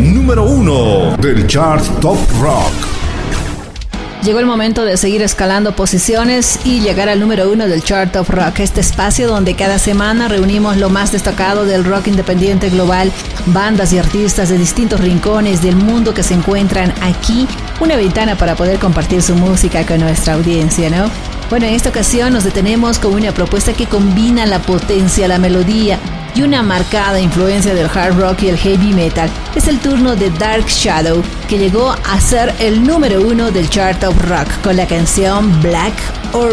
número 1 del Chart Top Rock. Llegó el momento de seguir escalando posiciones y llegar al número 1 del Chart Top Rock, este espacio donde cada semana reunimos lo más destacado del rock independiente global, bandas y artistas de distintos rincones del mundo que se encuentran aquí, una ventana para poder compartir su música con nuestra audiencia, ¿no? Bueno, en esta ocasión nos detenemos con una propuesta que combina la potencia, la melodía y una marcada influencia del hard rock y el heavy metal. Es el turno de Dark Shadow, que llegó a ser el número 1 del Chart of Rock con la canción Black or